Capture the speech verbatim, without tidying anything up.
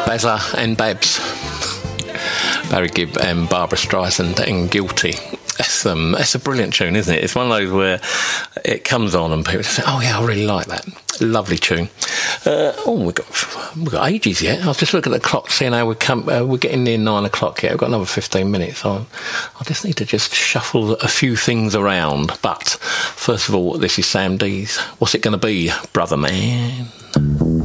Bazza and Babs, Barry Gibb and Barbara Streisand and Guilty. It's, um, it's a brilliant tune, isn't it? It's one of those where it comes on and people say, oh yeah, I really like that. Lovely tune. Uh, oh, we've got, we've got ages yet. I was just looking at the clock, seeing how we're, come, uh, we're getting near nine o'clock yet. We've got another fifteen minutes. So I just need to just shuffle a few things around. But first of all, this is Sam Dees. What's it going to be, brother man?